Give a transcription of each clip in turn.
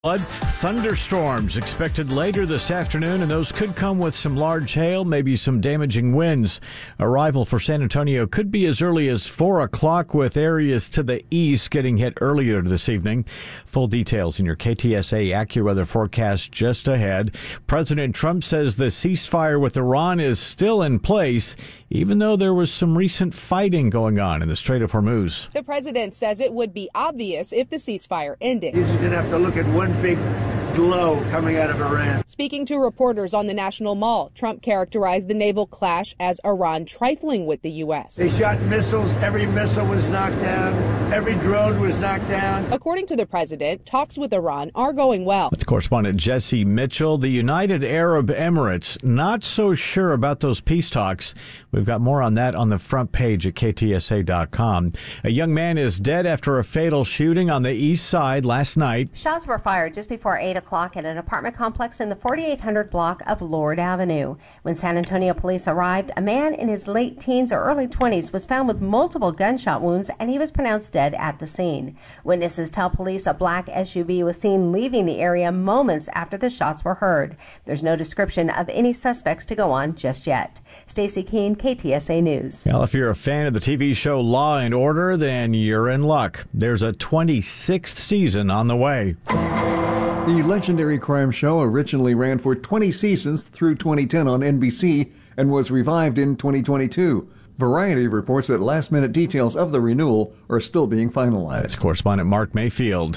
Thunderstorms expected later this afternoon, and those could come with some large hail, maybe some damaging winds. Arrival for San Antonio could be as early as 4 o'clock, with areas to the east getting hit earlier this evening. Full details in your KTSA AccuWeather forecast just ahead. President Trump says the ceasefire with Iran is still in place, even though there was some recent fighting going on in the Strait of Hormuz. The president says it would be obvious if the ceasefire ended. You're just going to have to look at one big glow coming out of Iran. Speaking to reporters on the National Mall, Trump characterized the naval clash as Iran trifling with the U.S. They shot missiles. Every missile was knocked down. Every drone was knocked down. According to the president, talks with Iran are going well. That's correspondent Jesse Mitchell. The United Arab Emirates, not so sure about those peace talks. We've got more on that on the front page at KTSA.com. A young man is dead after a fatal shooting on the east side last night. Shots were fired just before 8 o'clock at an apartment complex in the 4800 block of Lord Avenue. When San Antonio police arrived, a man in his late teens or early 20s was found with multiple gunshot wounds, and he was pronounced dead at the scene. Witnesses tell police a black SUV was seen leaving the area moments after the shots were heard. There's no description of any suspects to go on just yet. Stacey Keene, KTSA News. Well, if you're a fan of the TV show Law and Order, then you're in luck. There's a 26th season on the way. The legendary crime show originally ran for 20 seasons through 2010 on NBC and was revived in 2022. Variety reports that last-minute details of the renewal are still being finalized. That's correspondent Mark Mayfield.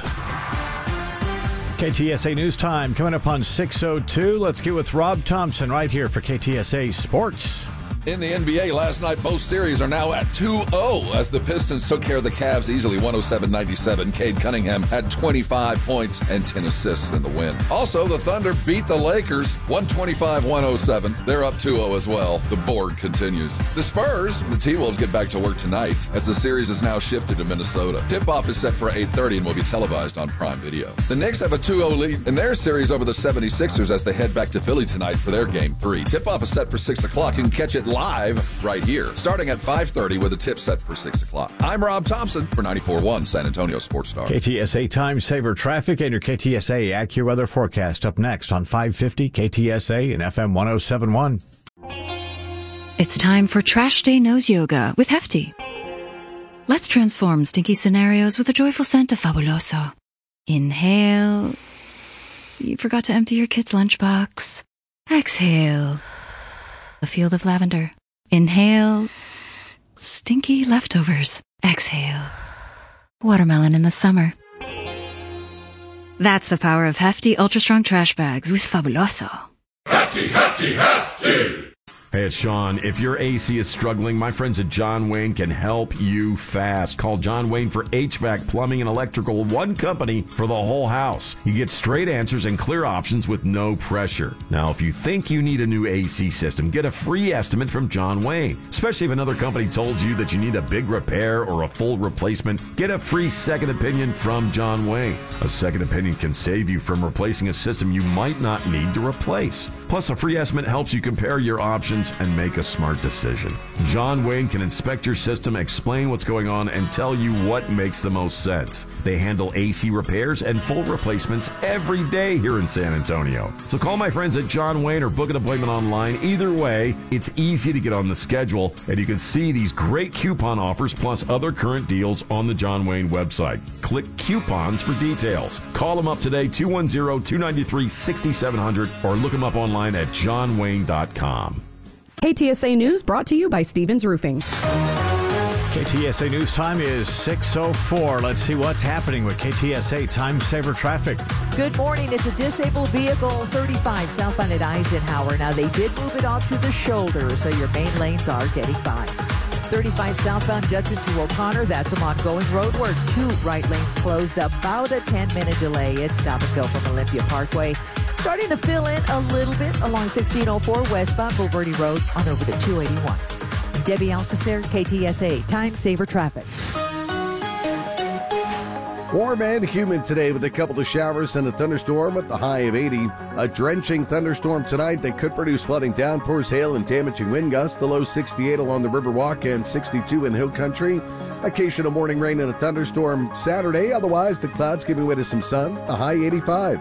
KTSA News Time coming up on 6:02. Let's get with Rob Thompson right here for KTSA Sports. In the NBA last night, both series are now at 2-0 as the Pistons took care of the Cavs easily, 107-97. Cade Cunningham had 25 points and 10 assists in the win. Also, the Thunder beat the Lakers, 125-107. They're up 2-0 as well. The board continues. The Spurs, the T-Wolves, get back to work tonight as the series is now shifted to Minnesota. Tip-off is set for 8:30 and will be televised on Prime Video. The Knicks have a 2-0 lead in their series over the 76ers as they head back to Philly tonight for their Game 3. Tip-off is set for 6 o'clock. You can catch it live right here, starting at 5:30 with a tip set for 6 o'clock. I'm Rob Thompson for 94.1 San Antonio Sports Star. KTSA Time Saver Traffic and your KTSA AccuWeather forecast up next on 550 KTSA and FM 107.1. It's time for Trash Day Nose Yoga with Hefty. Let's transform stinky scenarios with a joyful scent of Fabuloso. Inhale. You forgot to empty your kid's lunchbox. Exhale. A field of lavender. Inhale. Stinky leftovers. Exhale. Watermelon in the summer. That's the power of Hefty Ultra Strong Trash Bags with Fabuloso. Hefty, Hefty, Hefty! Hey, it's Sean. If your AC is struggling, my friends at John Wayne can help you fast. Call John Wayne for HVAC, plumbing, and electrical. One company for the whole house. You get straight answers and clear options with no pressure. Now, if you think you need a new AC system, get a free estimate from John Wayne. Especially if another company told you that you need a big repair or a full replacement, get a free second opinion from John Wayne. A second opinion can save you from replacing a system you might not need to replace. Plus, a free estimate helps you compare your options and make a smart decision. John Wayne can inspect your system, explain what's going on, and tell you what makes the most sense. They handle AC repairs and full replacements every day here in San Antonio. So call my friends at John Wayne or book an appointment online. Either way, it's easy to get on the schedule, and you can see these great coupon offers plus other current deals on the John Wayne website. Click coupons for details. Call them up today, 210-293-6700, or look them up online at johnwayne.com. KTSA News brought to you by Stevens Roofing. KTSA News Time is 6:04. Let's see what's happening with KTSA Time Saver Traffic. Good morning. It's a disabled vehicle, 35 southbound at Eisenhower. Now, they did move it off to the shoulder, so your main lanes are getting by. 35 southbound Judson to O'Connor. That's some ongoing road work. 2 right lanes closed, about a 10-minute delay. It's stop and go from Olympia Parkway. Starting to fill in a little bit along 1604 westbound Bulverde Road on over to 281. Debbie Alcacer, KTSA Time Saver Traffic. Warm and humid today with a couple of showers and a thunderstorm at the high of 80. A drenching thunderstorm tonight that could produce flooding, downpours, hail, and damaging wind gusts. The low 68 along the Riverwalk and 62 in Hill Country. Occasional morning rain and a thunderstorm Saturday. Otherwise, the clouds giving way to some sun. The high 85.